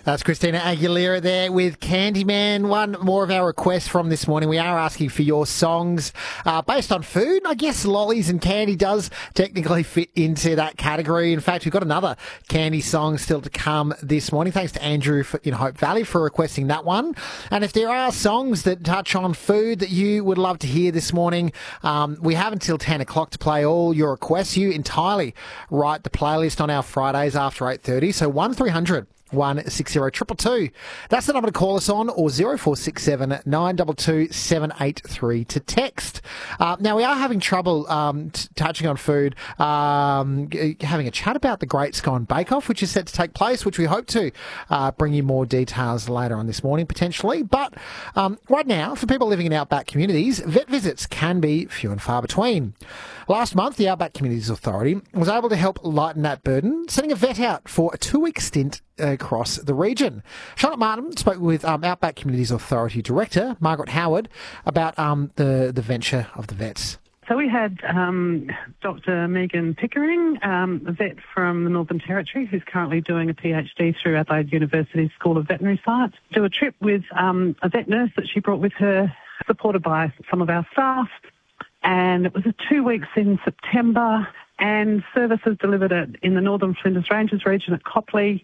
That's Christina Aguilera there with Candyman. One more of our requests from this morning. We are asking for your songs based on food. I guess lollies and candy does technically fit into that category. In fact, we've got another candy song still to come this morning. Thanks to Andrew in Hope Valley for requesting that one. And if there are songs that touch on food that you would love to hear this morning, we have until 10 o'clock to play all your requests. You entirely write the playlist on our Fridays after 8:30. So 1300 160 222. That's the number to call us on, or 0467 922 783 to text. Now, we are having trouble touching on food, having a chat about the Great Scone Bake Off, which is set to take place, which we hope to bring you more details later on this morning, potentially. But right now, for people living in outback communities, vet visits can be few and far between. Last month, the Outback Communities Authority was able to help lighten that burden, sending a vet out for a 2-week stint across the region. Charlotte Martin spoke with Outback Communities Authority Director Margaret Howard about the venture of the vets. So we had Dr. Megan Pickering, a vet from the Northern Territory who's currently doing a PhD through Adelaide University School of Veterinary Science, do a trip with a vet nurse that she brought with her, supported by some of our staff. And it was 2 weeks in September, and services delivered in the Northern Flinders Ranges region at Copley,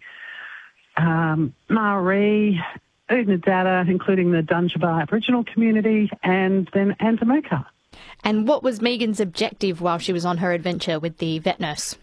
Maree, Oodnadatta, including the Dungebar Aboriginal community, and then Andamuka. And what was Megan's objective while she was on her adventure with the vet nurse?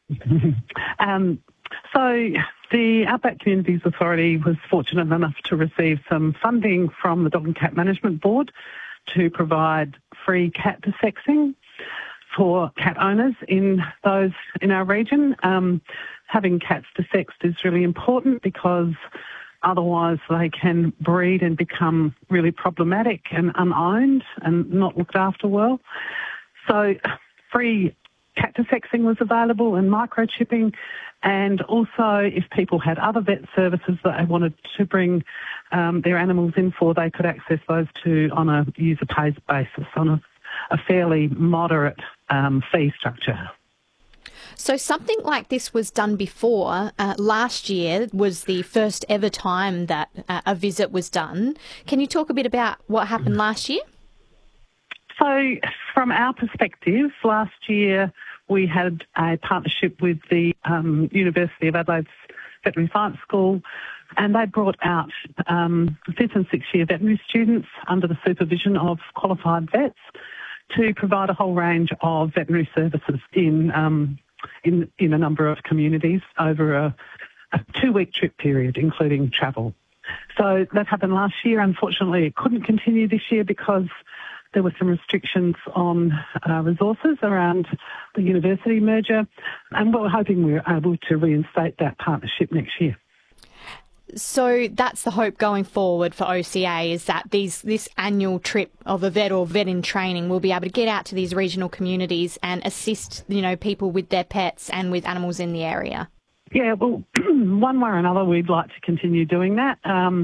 So the Outback Communities Authority was fortunate enough to receive some funding from the Dog and Cat Management Board to provide free cat desexing for cat owners in our region. Having cats desexed is really important because otherwise they can breed and become really problematic and unowned and not looked after well. So free cat desexing was available and microchipping, and also if people had other vet services that they wanted to bring their animals in for, they could access those too on a user-pays basis on a fairly moderate fee structure. So something like this was done before. Last year was the first ever time that a visit was done. Can you talk a bit about what happened last year? So from our perspective, last year we had a partnership with the University of Adelaide's Veterinary Science School, and they brought out 5th and 6th year veterinary students under the supervision of qualified vets to provide a whole range of veterinary services in a number of communities over a 2-week trip period, including travel. So that happened last year. Unfortunately, it couldn't continue this year because there were some restrictions on resources around the university merger, and we're hoping we're able to reinstate that partnership next year. So that's the hope going forward for OCA, is that this annual trip of a vet or vet in training will be able to get out to these regional communities and assist, people with their pets and with animals in the area. Yeah, well, one way or another, we'd like to continue doing that.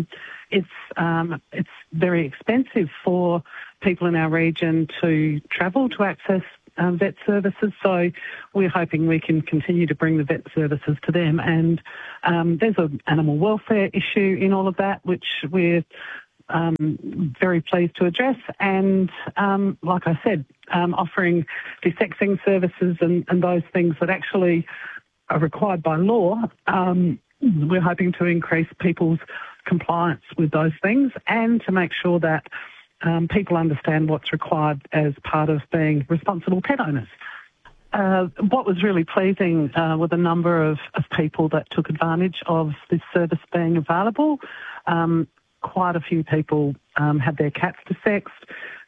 It's very expensive for people in our region to travel to access vet services, so we're hoping we can continue to bring the vet services to them. And there's an animal welfare issue in all of that, which we're very pleased to address. And like I said, offering desexing services and those things that actually are required by law, we're hoping to increase people's compliance with those things and to make sure that people understand what's required as part of being responsible pet owners. What was really pleasing were the number of people that took advantage of this service being available. Quite a few people had their cats desexed,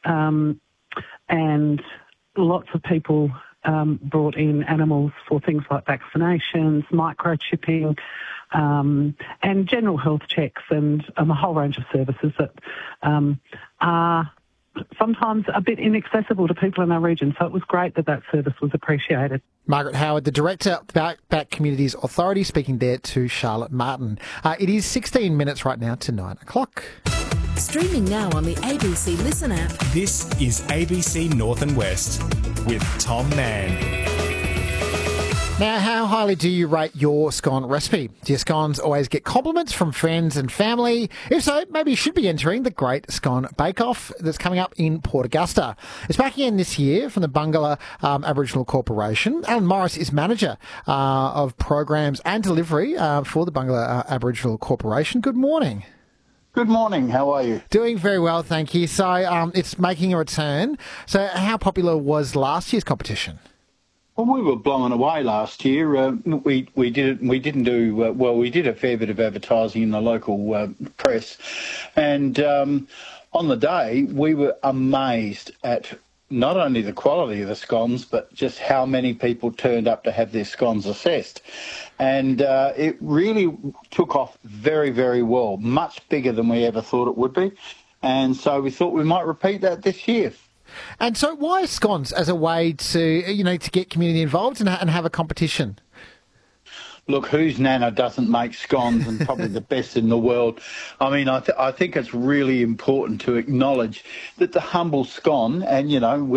and lots of people brought in animals for things like vaccinations, microchipping, and general health checks, and a whole range of services that are sometimes a bit inaccessible to people in our region. So it was great that service was appreciated. Margaret Howard, the Director of the Outback Communities Authority, speaking there to Charlotte Martin. It is 16 minutes right now to 9 o'clock. Streaming now on the ABC Listen app. This is ABC North and West with Tom Mann. Now, how highly do you rate your scone recipe? Do your scones always get compliments from friends and family? If so, maybe you should be entering the Great Scone Bake Off that's coming up in Port Augusta. It's back again this year from the Bungala Aboriginal Corporation. Alan Morris is manager of programs and delivery for the Bungala Aboriginal Corporation. Good morning. Good morning. How are you? Doing very well, thank you. So it's making a return. So how popular was last year's competition? Well, we were blown away last year. We didn't do well. We did a fair bit of advertising in the local press, and on the day we were amazed at not only the quality of the scones, but just how many people turned up to have their scones assessed. And it really took off very, very well, much bigger than we ever thought it would be. And so we thought we might repeat that this year. And so why scones as a way to, to get community involved and have a competition? Look, whose nana doesn't make scones, and probably the best in the world? I mean, I think it's really important to acknowledge that the humble scone, and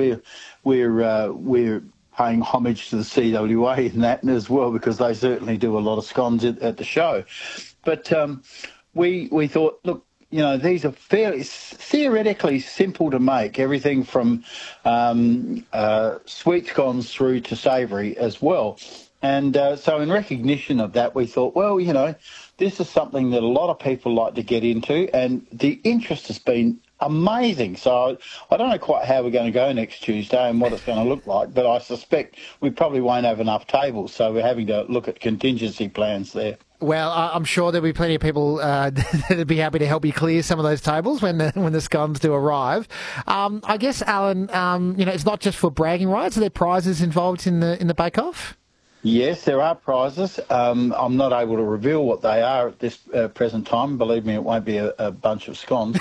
we're paying homage to the CWA in that as well, because they certainly do a lot of scones at the show. But we thought, look, these are fairly theoretically simple to make, everything from sweet scones through to savoury as well. And so in recognition of that, we thought, well, this is something that a lot of people like to get into, and the interest has been amazing. So I don't know quite how we're going to go next Tuesday and what it's going to look like, but I suspect we probably won't have enough tables, so we're having to look at contingency plans there. Well, I'm sure there'll be plenty of people that'd be happy to help you clear some of those tables when the scones do arrive. I guess, Alan, it's not just for bragging rights. Are there prizes involved in the bake-off? Yes, there are prizes. I'm not able to reveal what they are at this present time. Believe me, it won't be a bunch of scones.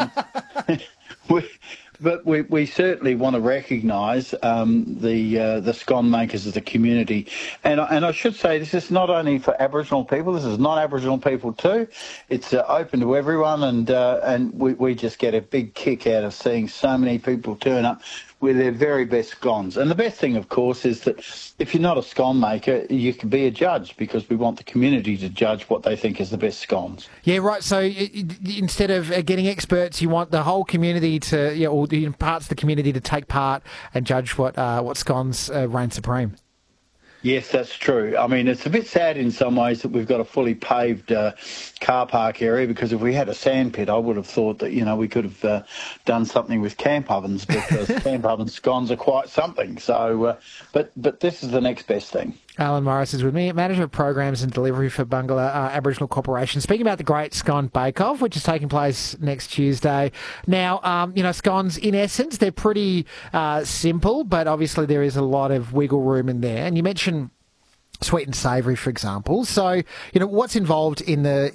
But we certainly want to recognise the scone makers of the community, and I should say this is not only for Aboriginal people. This is non-Aboriginal people too. It's open to everyone, and we just get a big kick out of seeing so many people turn up with their very best scones. And the best thing, of course, is that if you're not a scone maker, you can be a judge, because we want the community to judge what they think is the best scones. Yeah, right. So instead of getting experts, you want the whole community to, or parts of the community to take part and judge what scones reign supreme. Yes, that's true. I mean, it's a bit sad in some ways that we've got a fully paved car park area, because if we had a sandpit, I would have thought that, we could have done something with camp ovens, because camp oven scones are quite something. So, but this is the next best thing. Alan Morris is with me, Manager of Programs and Delivery for Bungala Aboriginal Corporation. Speaking about the Great Scone Bake Off, which is taking place next Tuesday. Now, scones, in essence, they're pretty simple, but obviously there is a lot of wiggle room in there. And you mentioned sweet and savoury, for example. So, what's involved in the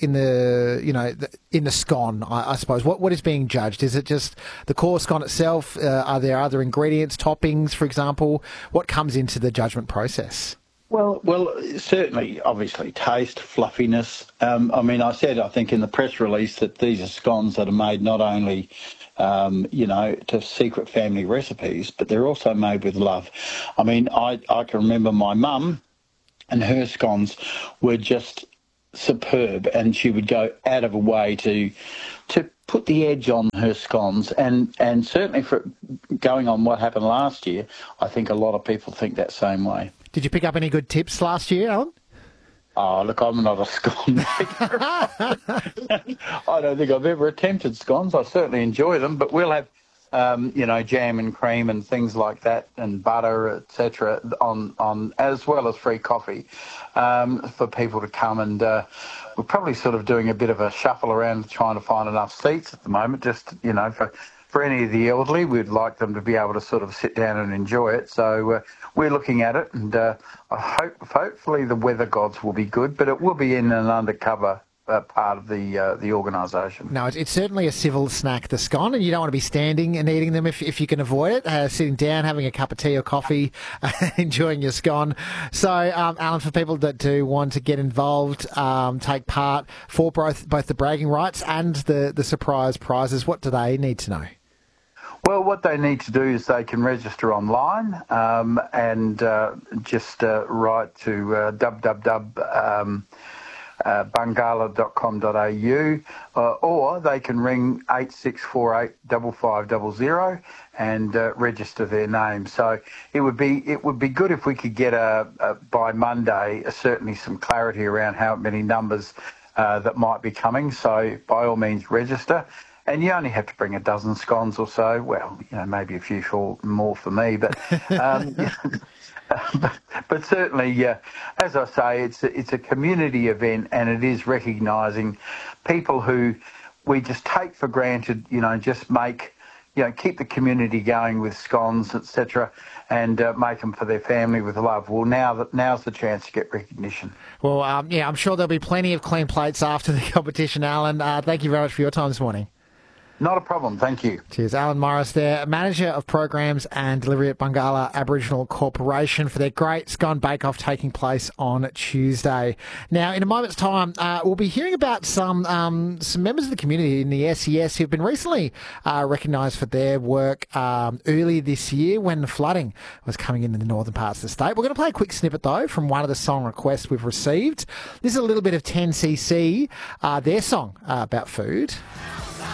scone? I suppose what is being judged? Is it just the core scone itself? Are there other ingredients, toppings, for example? What comes into the judgment process? Well, certainly, obviously, taste, fluffiness. I think in the press release that these are scones that are made not only, to secret family recipes, but they're also made with love. I mean, I can remember my mum, and her scones were just superb, and she would go out of her way to put the edge on her scones, and certainly for going on what happened last year, I think a lot of people think that same way. Did you pick up any good tips last year, Alan? Oh, look, I'm not a scone maker. I don't think I've ever attempted scones. I certainly enjoy them, but we'll have jam and cream and things like that, and butter, etc., on as well as free coffee for people to come. And we're probably sort of doing a bit of a shuffle around trying to find enough seats at the moment, just, for any of the elderly. We'd like them to be able to sort of sit down and enjoy it. So we're looking at it, and hopefully the weather gods will be good, but it will be in an undercover part of the organisation. No, it's certainly a civil snack, the scone, and you don't want to be standing and eating them if you can avoid it. Sitting down, having a cup of tea or coffee, enjoying your scone. So, Alan, for people that do want to get involved, take part for both the bragging rights and the surprise prizes, what do they need to know? Well, what they need to do is they can register online and just write to www.bungala.com.au or they can ring 8648 5500 and register their name. So it would be good if we could get by Monday certainly some clarity around how many numbers that might be coming. So by all means register. And you only have to bring a dozen scones or so. Well, maybe a few more for me, but but certainly, as I say, it's a community event, and it is recognising people who we just take for granted. Just make keep the community going with scones, etc., and make them for their family with love. Well, now's the chance to get recognition. Well, I'm sure there'll be plenty of clean plates after the competition, Alan. Thank you very much for your time this morning. Not a problem, thank you. Cheers. Alan Morris there, Manager of Programs and Delivery at Bungala Aboriginal Corporation for their great scone bake-off taking place on Tuesday. Now, in a moment's time, we'll be hearing about some members of the community in the SES who've been recently recognised for their work earlier this year when the flooding was coming in the northern parts of the state. We're going to play a quick snippet, though, from one of the song requests we've received. This is a little bit of 10cc, their song about food.